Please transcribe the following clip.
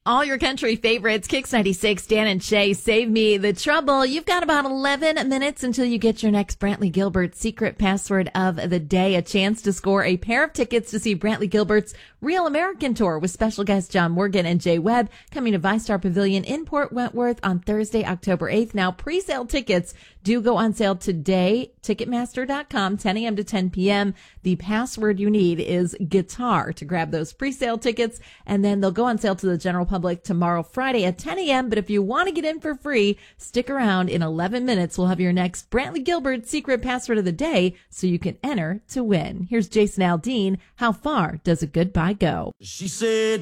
All your country favorites, Kix 96, Dan and Shay, Save Me the Trouble. You've got about 11 minutes until you get your next Brantley Gilbert secret password of the day. A chance to score a pair of tickets to see Brantley Gilbert's Real American Tour with special guests John Morgan and Jay Webb coming to ViStar Pavilion in Port Wentworth on Thursday, October 8th. Now, pre-sale tickets do go on sale today. Ticketmaster.com, 10 a.m. to 10 p.m. The password you need is guitar to grab those pre-sale tickets, and then they'll go on sale to the general public tomorrow, Friday at 10 a.m. But if you want to get in for free, stick around. In 11 minutes, we'll have your next Brantley Gilbert secret password of the day so you can enter to win. Here's Jason Aldean. How far does a goodbye go? She said